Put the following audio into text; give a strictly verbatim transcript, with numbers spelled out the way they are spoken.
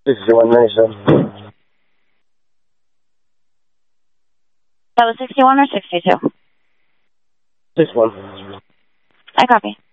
sixty-one ninety-seven. That was sixty-one or sixty-two? sixty-one. I copy.